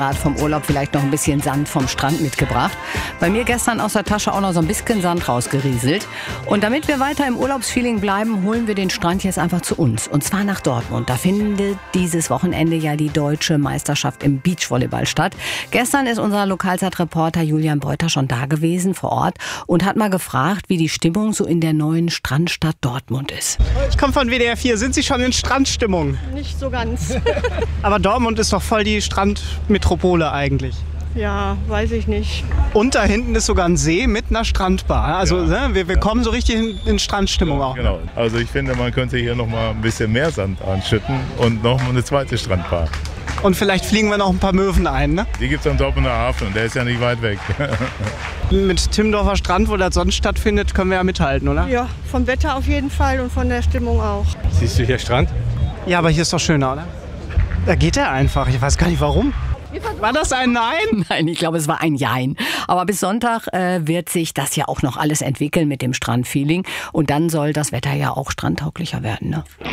Vom Urlaub vielleicht noch ein bisschen Sand vom Strand mitgebracht. Bei mir gestern aus der Tasche auch noch so ein bisschen Sand rausgerieselt. Und damit wir weiter im Urlaubsfeeling bleiben, holen wir den Strand jetzt einfach zu uns. Und zwar nach Dortmund. Da findet dieses Wochenende ja die deutsche Meisterschaft im Beachvolleyball statt. Gestern ist unser Lokalzeitreporter Julian Beuter schon da gewesen vor Ort und hat mal gefragt, wie die Stimmung so in der neuen Strandstadt Dortmund ist. Ich komme von WDR 4. Sind Sie schon in Strandstimmung? Nicht so ganz. Aber Dortmund ist doch voll die Strandmetropole eigentlich. Ja, weiß ich nicht. Und da hinten ist sogar ein See mit einer Strandbar. Also wir kommen so richtig in Strandstimmung auch. Genau. Also ich finde, man könnte hier noch mal ein bisschen mehr Sand anschütten und noch mal eine zweite Strandbar. Und vielleicht fliegen wir noch ein paar Möwen ein, ne? Die gibt es am Dortmunder Hafen und der ist ja nicht weit weg. Mit Timmendorfer Strand, wo das sonst stattfindet, können wir ja mithalten, oder? Ja, vom Wetter auf jeden Fall und von der Stimmung auch. Siehst du hier Strand? Ja, aber hier ist doch schöner, oder? Da geht er einfach. Ich weiß gar nicht warum. War das ein Nein? Nein, ich glaube, es war ein Jein. Aber bis Sonntag wird sich das ja auch noch alles entwickeln mit dem Strandfeeling. Und dann soll das Wetter ja auch strandtauglicher werden, ne?